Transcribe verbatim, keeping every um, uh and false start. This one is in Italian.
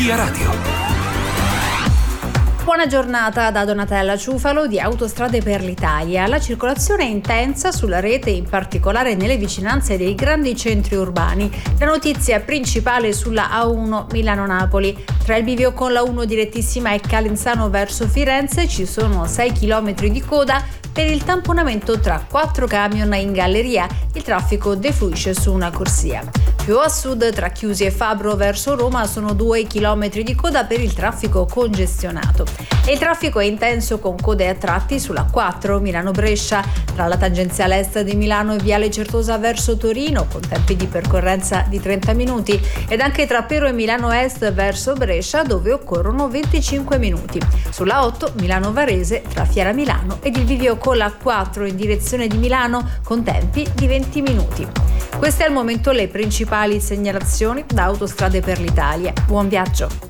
Via Radio. Buona giornata da Donatella Ciufalo di Autostrade per l'Italia. La circolazione è intensa sulla rete, in particolare nelle vicinanze dei grandi centri urbani. La notizia principale sulla A uno Milano-Napoli. Tra il bivio con la uno direttissima e Calenzano verso Firenze ci sono sei chilometri di coda per il tamponamento tra quattro camion in galleria. Il traffico defluisce su una corsia. Più a sud, tra Chiusi e Fabro verso Roma, sono due chilometri di coda per il traffico congestionato. E il traffico è intenso con code a tratti sulla quattro Milano-Brescia, tra la tangenziale est di Milano e Viale Certosa verso Torino, con tempi di percorrenza di trenta minuti, ed anche tra Pero e Milano Est verso Brescia, dove occorrono venticinque minuti. Sulla otto Milano-Varese, tra Fiera Milano ed il bivio con la quattro in direzione di Milano, con tempi di venti minuti. Queste al momento le principali segnalazioni da Autostrade per l'Italia. Buon viaggio!